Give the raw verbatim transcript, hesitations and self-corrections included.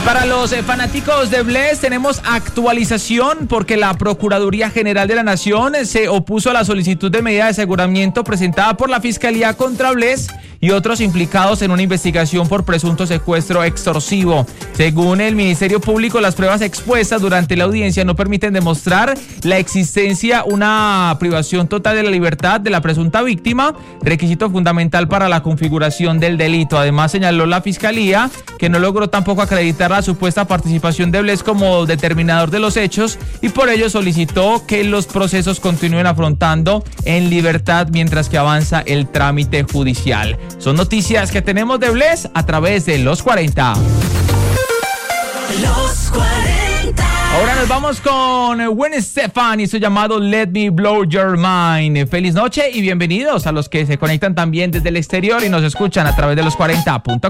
Para los eh, fanáticos de Bless tenemos actualización porque la Procuraduría General de la Nación eh, se opuso a la solicitud de medida de aseguramiento presentada por la Fiscalía contra Bless y otros implicados en una investigación por presunto secuestro extorsivo. Según el Ministerio Público, las pruebas expuestas durante la audiencia no permiten demostrar la existencia de una privación total de la libertad de la presunta víctima, requisito fundamental para la configuración del delito. Además, señaló la Fiscalía que no logró tampoco acreditar la supuesta participación de Bless como determinador de los hechos y por ello solicitó que los procesos continúen afrontando en libertad mientras que avanza el trámite judicial. Son noticias que tenemos de Bless a través de Los cuarenta. Los cuarenta. Ahora nos vamos con Gwen Stefani y su llamado Let Me Blow Your Mind. Feliz noche y bienvenidos a los que se conectan también desde el exterior y nos escuchan a través de los cuarenta punto com.